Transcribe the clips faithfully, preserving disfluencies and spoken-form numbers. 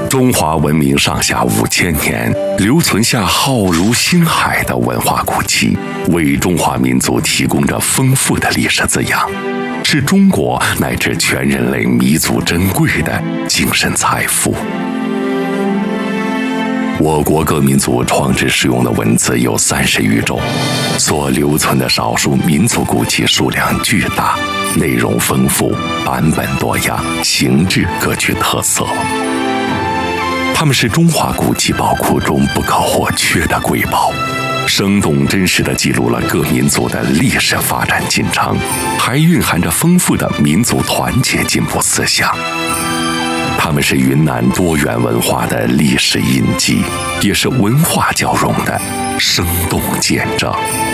中华文明上下五千年，留存下浩如星海的文化古迹，为中华民族提供着丰富的历史滋养，是中国乃至全人类弥足珍贵的精神财富。我国各民族创制使用的文字有三十余种，所留存的少数民族古迹数量巨大，内容丰富，版本多样，形制各具特色。它们是中华古迹宝库中不可或缺的瑰宝，生动真实地记录了各民族的历史发展进程，还蕴含着丰富的民族团结进步思想。它们是云南多元文化的历史印记，也是文化交融的生动见证。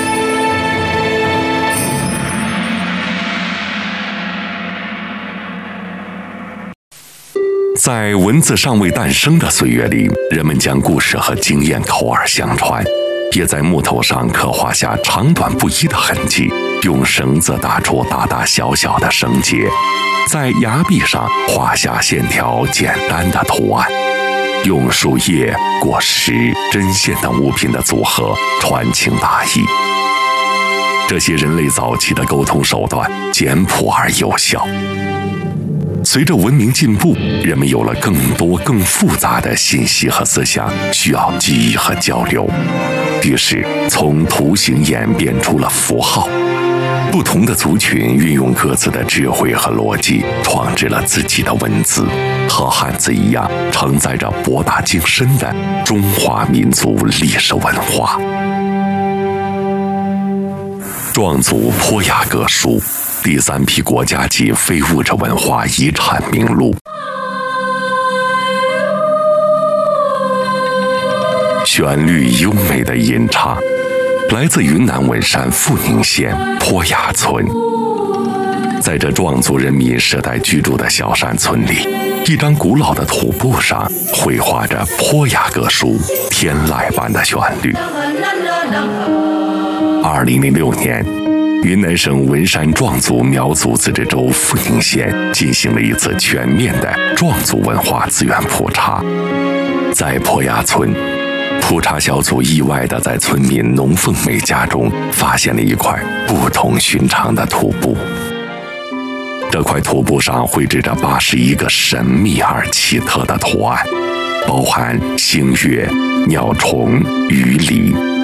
在文字尚未诞生的岁月里，人们将故事和经验口耳相传，也在木头上刻画下长短不一的痕迹，用绳子打出大大小小的绳结，在崖壁上画下线条简单的图案，用树叶、果实、针线等物品的组合传情达意。这些人类早期的沟通手段简朴而有效。随着文明进步，人们有了更多更复杂的信息和思想需要记忆和交流，于是从图形演变出了符号。不同的族群运用各自的智慧和逻辑，创制了自己的文字，和汉字一样，承载着博大精深的中华民族历史文化。壮族坡雅各书，第三批国家级非物质文化遗产名录。旋律优美的吟唱，来自云南文山富宁县坡雅村。在这壮族人民世代居住的小山村里，一张古老的土布上绘画着坡雅各书天籁般的旋律。二零零六年，云南省文山壮族苗族自治州富宁县进行了一次全面的壮族文化资源普查。在坡雅村，普查小组意外地在村民农凤梅家中发现了一块不同寻常的土布。这块土布上绘制着八十一个神秘而奇特的图案，包含星月、鸟虫、鱼狸、